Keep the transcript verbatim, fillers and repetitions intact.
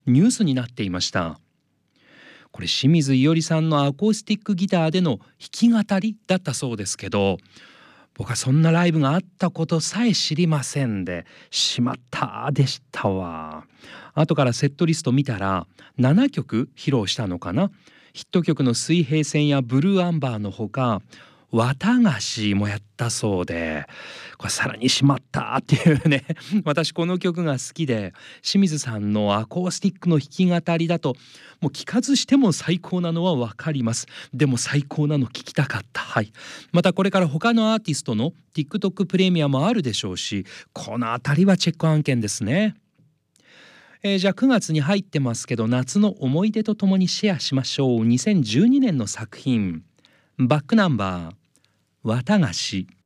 ニュースになっていました。これ清水伊織さんのアコースティックギターでの弾き語りだったそうですけど、僕はそんなライブがあったことさえ知りませんで、しまったでしたわ。後からセットリスト見たらななきょく披露したのかな。ヒット曲の水平線やブルーアンバーのほか、綿菓子もやったそうで、これさらにしまったっていうね。私この曲が好きで、清水さんのアコースティックの弾き語りだともう聞かずしても最高なのはわかります。でも最高なの聞きたかった。はい。またこれから他のアーティストの TikTok プレミアもあるでしょうし、このあたりはチェック案件ですね。えーじゃあくがつに入ってますけど、夏の思い出とともにシェアしましょう。にせんじゅうにねんの作品、バックナンバー綿菓子。